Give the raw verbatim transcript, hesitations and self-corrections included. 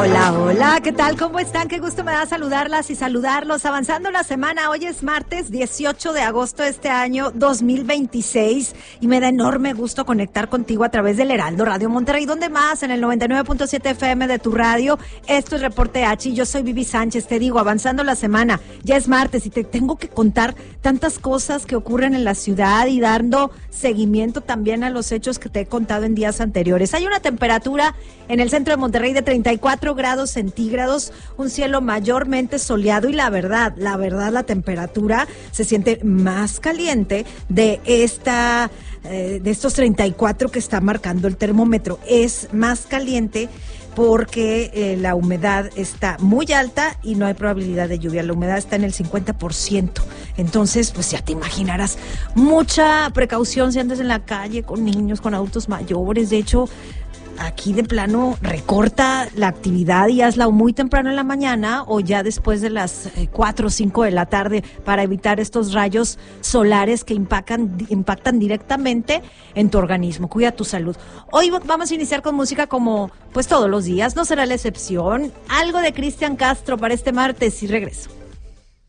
Hola, hola, ¿qué tal? ¿Cómo están? Qué gusto me da saludarlas y saludarlos. Avanzando la semana, hoy es martes dieciocho de agosto de este año dos mil veintiséis y me da enorme gusto conectar contigo a través del Heraldo Radio Monterrey, donde más en el noventa y nueve punto siete F M de tu radio. Esto es Reporte H y yo soy Vivi Sánchez. Te digo, avanzando la semana, ya es martes y te tengo que contar tantas cosas que ocurren en la ciudad y dando seguimiento también a los hechos que te he contado en días anteriores. Hay una temperatura en el centro de Monterrey de treinta y cuatro grados centígrados, un cielo mayormente soleado y la verdad, la verdad la temperatura se siente más caliente de esta eh, de estos treinta y cuatro que está marcando el termómetro. Es más caliente porque eh, la humedad está muy alta y no hay probabilidad de lluvia. La humedad está en el cincuenta por ciento. Entonces, pues ya te imaginarás, mucha precaución si andas en la calle con niños, con adultos mayores. De hecho, aquí de plano recorta la actividad y hazla muy temprano en la mañana o ya después de las cuatro o cinco de la tarde para evitar estos rayos solares que impactan, impactan directamente en tu organismo. Cuida tu salud. Hoy vamos a iniciar con música como pues todos los días, no será la excepción. Algo de Cristian Castro para este martes y regreso.